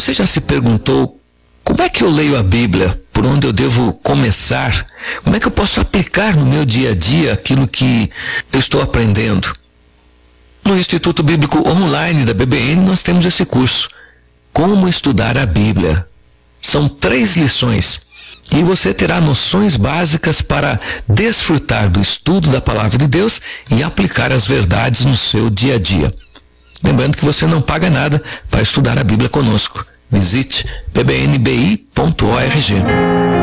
Você já se perguntou como é que eu leio a Bíblia? Por onde eu devo começar? Como é que eu posso aplicar no meu dia a dia aquilo que eu estou aprendendo? No Instituto Bíblico Online da BBN nós temos esse curso, Como Estudar a Bíblia. São 3 lições e você terá noções básicas para desfrutar do estudo da Palavra de Deus e aplicar as verdades no seu dia a dia. Lembrando que você não paga nada para estudar a Bíblia conosco. Visite bbnbi.org.